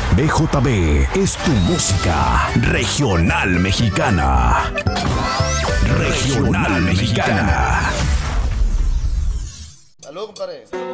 BJB es tu música regional mexicana. Regional mexicana. Salud, compadre.